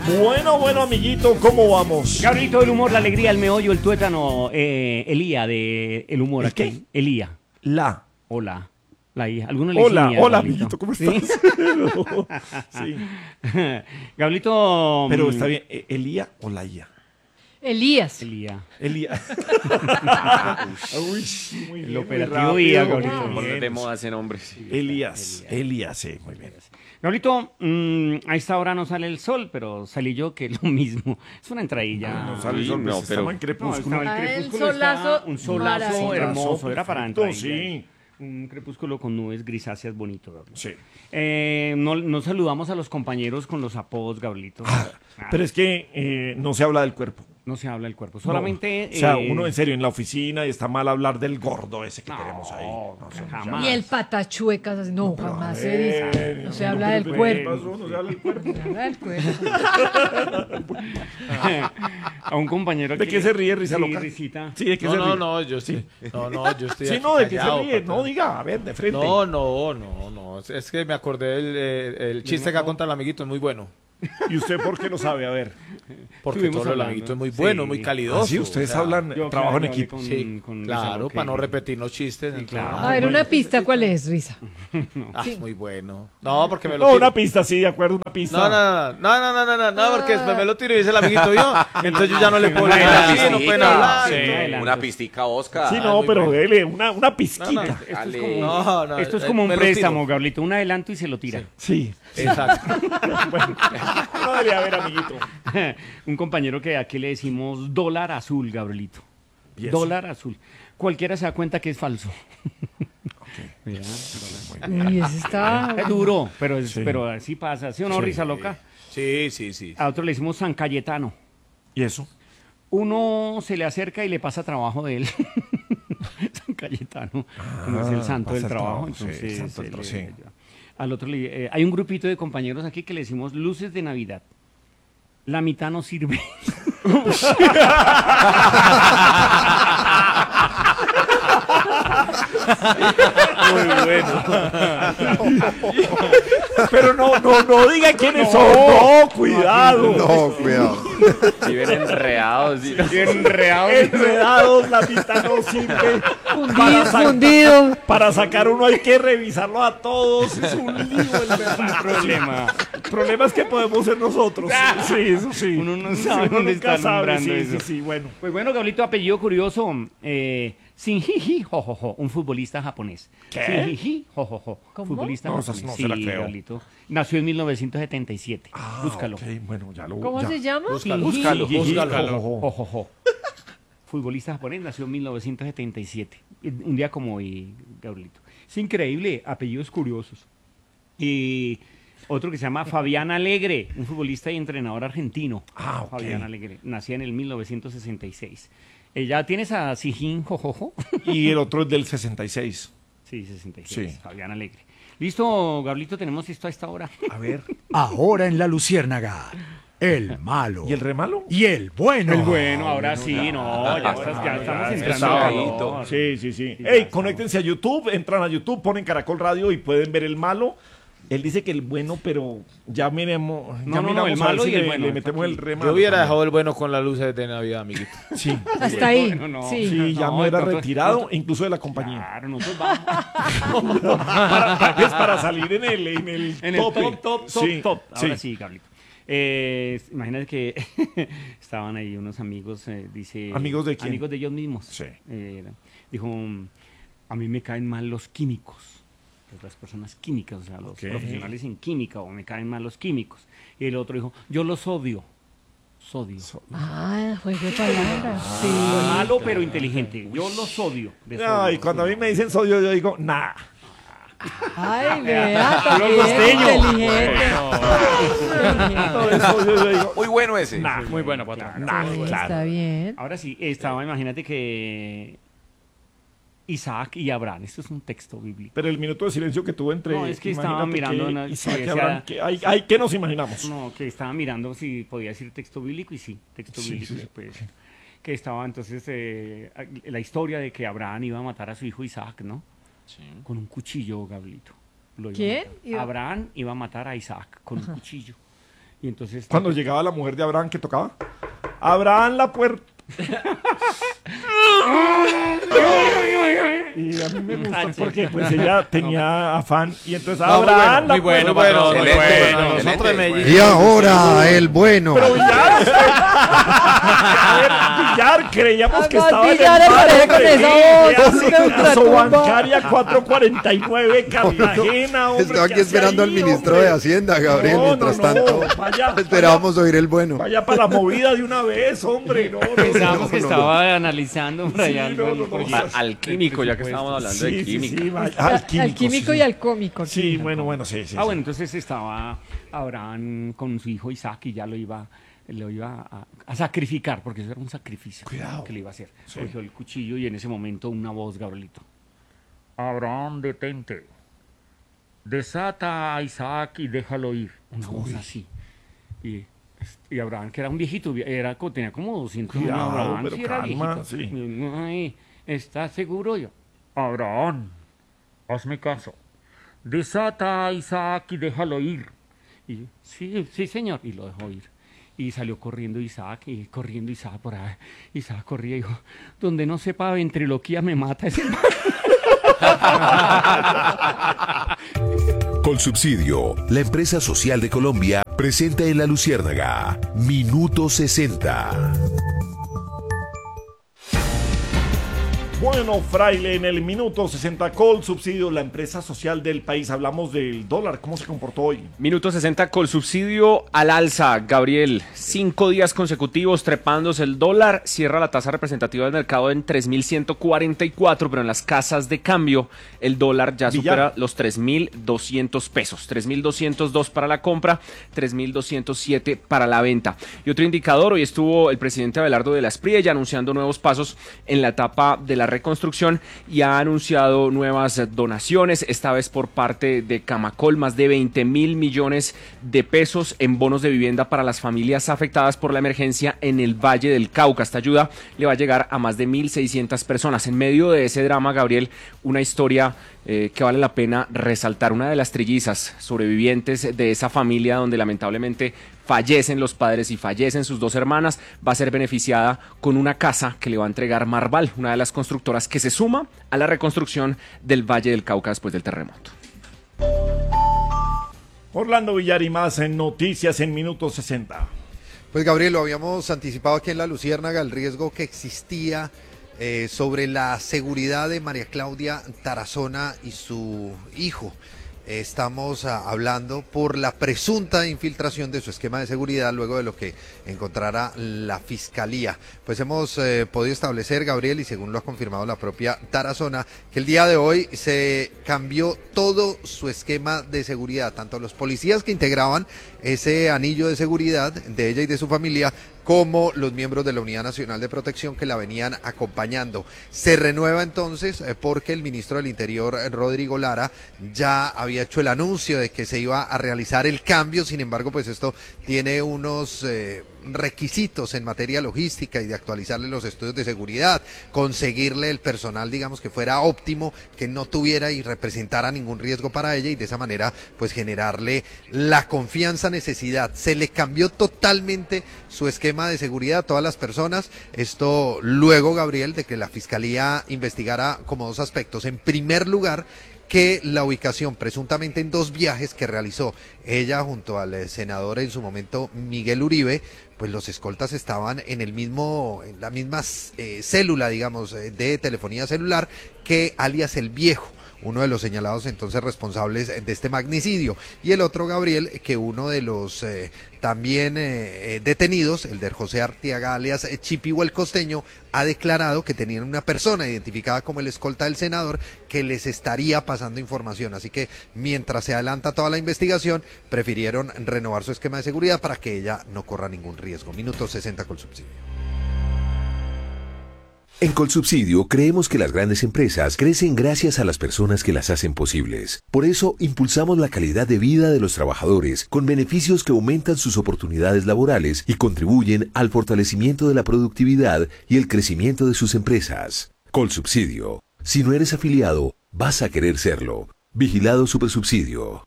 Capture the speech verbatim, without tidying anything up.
Bueno, bueno, amiguito, ¿cómo vamos? Gabrielito, el humor, la alegría, el meollo, el tuétano, eh, Elía de El Humor. ¿El aquí. qué? Elía. La. Hola. La hija. ¿Alguno le Hola, dice Elía, hola, Gabrielito? amiguito, ¿cómo ¿Sí? estás? Sí. Gabrielito. Pero mm, está bien, ¿e- ¿Elía o la I A? Elías. Elía. Elía. Uy, muy El bien, muy operativo I A, rápido. Gabrielito. Muy Poner de bien. moda ese nombre. Sí. Elías, Elías, sí, muy bien. Gabrielito, mm, a esta hora no sale el sol, pero salí yo que es lo mismo. Es una entradilla. No sale el sol, no, pues, pero- estamos en crepúsculo. estaba Ah, el el crepúsculo, solazo estaba un solazo maravilloso. hermoso, era para Perfecto, entrar. sí. Un crepúsculo con nubes grisáceas bonito, Gabrielito. Sí. Eh, no, no saludamos a los compañeros con los apodos, Gabrielito. Ah, Pero es que eh, no se habla del cuerpo. no se habla del cuerpo, solamente... No. O sea, eh, uno en serio en la oficina y está mal hablar del gordo ese que no, tenemos ahí. No, eso ya. jamás. Y el patachuecas, así, no, jamás se dice. Eh, No se no, habla pero del ¿qué cuerpo. pasó? No se habla del cuerpo. Se habla del cuerpo. A un compañero ¿De que qué le- se ríe, risa sí, loca? risita. Sí, ¿de qué No, se no, ríe? no, yo sí. No, no, yo estoy Sí, aquí no, ¿de qué se callado, ríe? papá. No, diga, a ver, de frente. No, no, no, no. Es- Es que me acordé del eh, el chiste que ha contado el amiguito, es muy bueno. ¿Y usted por qué lo sabe? A ver. Porque Estuvimos todo el hablando. amiguito es muy bueno, Sí. muy calidoso. Así ustedes o sea, hablan Yo, trabajo en claro, equipo. hablé Sí, con Lisa claro, Loque. para no repetir los chistes. entonces- claro. A ver, una pista, ¿cuál es, Risa? Ah, muy bueno. No, porque me lo No, tiro. una pista, sí, de acuerdo, una pista. No, no, no, no, no, no, no, no, no, porque después me lo tiro y dice el amiguito yo. Entonces yo ya no le puedo Una decir así, pistica, no pueden hablar. sí. no. Adelante. Una pistica Oscar. Sí, Ah, no, muy pero bueno. dele una, una No, no, pizquita. Esto es Dale. como, No, no, esto es eh, como un me lo préstamo, tiro. Gabrielito. Un adelanto y se lo tira. Sí. Exacto. Bueno, no debe haber, amiguito. Un compañero que aquí le decimos dólar azul, Gabrielito. ¿Y eso? Dólar azul. Cualquiera se da cuenta que es falso. Mira, Uy, ese está... es duro, pero, es- Sí. pero así pasa. ¿Sí o no, Sí. risa loca? Sí, sí, sí. A otro le decimos San Cayetano. ¿Y eso? Uno se le acerca y le pasa trabajo de él. San Cayetano, como es el santo pasa del el trabajo. trabajo, sí, Entonces, el santo del eh, trabajo, le- sí. al otro le- eh, hay un grupito de compañeros aquí que le decimos luces de Navidad. La mitad no sirve. Muy bueno. Pero no, no, no diga quiénes son. No, cuidado. No, cuidado. Viven enredados. sí. Enredados, la mitad no sirve. Fundido, sa- fundido. Para sacar uno hay que revisarlo a todos. Es un lío el verdad. Problema. El problema es que podemos ser nosotros. Sí, eso sí. Uno no Sí, sabe uno dónde nunca está sabe. nombrando Sí, eso. sí, sí, bueno. Pues bueno, Gabrielito, apellido curioso. Eh, Shinji Jojojo, un futbolista japonés. ¿Qué? Shinji Jojojo, ¿Cómo? futbolista No, esa japonés. no se la Sí, creo. Gabrielito. Nació en mil novecientos setenta y siete. Ah, Búscalo. ok, bueno, ya lo. ¿Cómo ya. se llama? Búscalo, Shinji búscalo, Jiji búscalo. Jojojo. Futbolista japonés, nació en mil novecientos setenta y siete. Un día como hoy, Gabrielito. Es increíble, apellidos curiosos. Y otro que se llama Fabián Alegre, un futbolista y entrenador argentino. Ah, ok. Fabián Alegre, nacía en el mil novecientos sesenta y seis. Eh, ¿Ya tienes a Sijin Jojojo? Y el otro es del sesenta y seis. Sí, sesenta y seis, Sí. Fabián Alegre. Listo, Gabrielito, tenemos esto a esta hora. A ver. Ahora en La Luciérnaga, el malo ¿Y el re malo? y el bueno. El bueno, ahora sí, no, ya, estás- ya estamos ya entrando. está en bonito. calor. Sí, sí, sí. ya Ey, estamos. conéctense a YouTube, entran a YouTube, ponen Caracol Radio y pueden ver el malo. Él dice que el bueno, pero ya miremos. Ya No, no, no, miramos el a ver malo si y el le, bueno, le está metemos aquí. el re malo. Yo hubiera también. dejado el bueno con las luces de Navidad, amiguito. Sí. Hasta ahí. Bueno, no. Sí. Sí, ya No, me era nosotros- retirado, nosotros- incluso de la compañía. Claro, nosotros vamos para, para- es para salir en el, en el, en el tope. top, top, top, Sí, top. Ahora sí. sí, Gabrielito. Eh, imagínate que estaban ahí unos amigos, eh, dice... ¿Amigos de quién? Amigos de ellos mismos. Sí. Eh, dijo, a mí me caen mal los químicos. Pues las personas químicas, o sea, los Ok. profesionales en química, o me caen mal los químicos. Y el otro dijo, yo los odio. Sodio. Ah, juego de palabras. Sí. Malo pero inteligente. Yo los odio. de No, sodio. y cuando a mí me dicen sodio, yo digo, nah. Ay, vea, Puro también costeño. inteligente. Todo el sodio, yo digo, Muy bueno ese. nah. Muy bueno, patrón. Nah, Sí, claro. está bien. Ahora sí, estaba, imagínate que Isaac y Abraham, esto es un texto bíblico. Pero el minuto de silencio que tuve entre. No, es que estaba imagínate mirando que una- Isaac sí, y o sea- Abraham, que hay, hay- ¿qué nos imaginamos? No, que estaba mirando si podía decir texto bíblico y sí, texto Sí, bíblico. sí. Pues, que estaba entonces eh, la historia de que Abraham iba a matar a su hijo Isaac, ¿no? Con un cuchillo, Gabrielito. Lo iba a ¿Quién? matar. Iba- Abraham iba a matar a Isaac con un cuchillo. Y entonces... Cuando llegaba la mujer de Abraham, ¿qué tocaba? Abraham la puerta. Y a mí me gusta porque pues ella tenía afán y entonces No, muy Abraham la bueno, muy bueno, puerta. muy bueno, Excelente, muy bueno. excelente, Nosotros de Medellín. Y ahora el bueno. Pero Villar, a ver, Villar, creíamos que Además, estaba en Villar el mar, aparece con hombre. esa ¿Qué voz, hace? me ultratumba. Casobancaria cuatrocientos cuarenta y nueve, Cartagena, hombre. Estoy aquí ¿qué hace esperando ahí, al ministro hombre? de Hacienda, Gabriel. No, Mientras no, no, tanto, vaya, esperábamos oír el bueno. Vaya para la movida de una vez, hombre. No, no, Pensábamos no, que no, estaba analizando por Sí, allá no, el no, no. proyecto. Ma- Al químico, ya que estábamos hablando de Sí, sí, química. sí, vaya, Al, al químico, al químico sí, y al cómico. Sí, bueno, bueno, sí, sí. Ah, sí. bueno, entonces estaba Abraham con su hijo Isaac y ya lo iba, lo iba a, a sacrificar, porque eso era un sacrificio Cuidado. que le iba a hacer. Sí. Cogió el cuchillo y en ese momento una voz, Gabrielito. Abraham, detente. Desata a Isaac y déjalo ir. Una voz así. Y, y Abraham, que era un viejito, era, co- tenía como doscientos años. Cuidado, Abraham, pero sí era calma, viejito. sí. Y, ay, ¿estás seguro? Yo, Abraham, hazme caso. Desata a Isaac y déjalo ir. Y sí, sí, señor. Y lo dejó ir. Y salió corriendo Isaac, y corriendo Isaac por ahí. Isaac corría y dijo, donde no sepa ventriloquía me mata ese man. Colsubsidio, la empresa social de Colombia, presenta en La Luciérnaga, Minuto sesenta. Bueno, Fraile, en el minuto sesenta, Colsubsidio, la empresa social del país. Hablamos del dólar, ¿cómo se comportó hoy? Minuto sesenta, Colsubsidio al alza. Gabriel, cinco días consecutivos trepándose el dólar. Cierra la tasa representativa del mercado en tres mil ciento cuarenta y cuatro, pero en las casas de cambio el dólar ya Villar. supera los tres mil doscientos pesos. tres mil doscientos dos para la compra, tres mil doscientos siete para la venta. Y otro indicador, hoy estuvo el presidente Abelardo de la Espriella anunciando nuevos pasos en la etapa de la reconstrucción y ha anunciado nuevas donaciones, esta vez por parte de Camacol, más de veinte mil millones de pesos en bonos de vivienda para las familias afectadas por la emergencia en el Valle del Cauca. Esta ayuda le va a llegar a más de mil seiscientas personas. En medio de ese drama, Gabriel, una historia eh, que vale la pena resaltar. Una de las trillizas sobrevivientes de esa familia donde lamentablemente fallecen los padres y fallecen sus dos hermanas, va a ser beneficiada con una casa que le va a entregar Marval, una de las constructoras que se suma a la reconstrucción del Valle del Cauca después del terremoto. Orlando Villar y más en Noticias en minuto sesenta. Pues Gabriel, lo habíamos anticipado aquí en La Luciérnaga, el riesgo que existía eh, sobre la seguridad de María Claudia Tarazona y su hijo. Estamos ah, hablando por la presunta infiltración de su esquema de seguridad luego de lo que encontrara la fiscalía. Pues hemos eh, podido establecer, Gabriel, y según lo ha confirmado la propia Tarazona, que el día de hoy se cambió todo su esquema de seguridad, tanto los policías que integraban ese anillo de seguridad de ella y de su familia, como los miembros de la Unidad Nacional de Protección que la venían acompañando. Se renueva entonces eh, porque el ministro del Interior, eh, Rodrigo Lara, ya había hecho el anuncio de que se iba a realizar el cambio. Sin embargo, pues esto tiene unos eh, requisitos en materia logística y de actualizarle los estudios de seguridad, conseguirle el personal, digamos, que fuera óptimo, que no tuviera y representara ningún riesgo para ella, y de esa manera pues generarle la confianza, necesidad. Se le cambió totalmente su esquema de seguridad a todas las personas. Esto luego, Gabriel, de que la Fiscalía investigara como dos aspectos. En primer lugar, que la ubicación presuntamente en dos viajes que realizó ella junto al eh, senador en su momento Miguel Uribe, pues los escoltas estaban en el mismo, en la misma eh, célula, digamos, eh, de telefonía celular que alias El Viejo, uno de los señalados entonces responsables de este magnicidio. Y el otro, Gabriel, que uno de los eh, también eh, detenidos, el de José Arteaga alias Chipivo el Costeño, ha declarado que tenían una persona identificada como el escolta del senador que les estaría pasando información. Así que mientras se adelanta toda la investigación, prefirieron renovar su esquema de seguridad para que ella no corra ningún riesgo. Minuto sesenta Colsubsidio. En Colsubsidio creemos que las grandes empresas crecen gracias a las personas que las hacen posibles. Por eso impulsamos la calidad de vida de los trabajadores con beneficios que aumentan sus oportunidades laborales y contribuyen al fortalecimiento de la productividad y el crecimiento de sus empresas. Colsubsidio. Si no eres afiliado, vas a querer serlo. Vigilado Supersubsidio.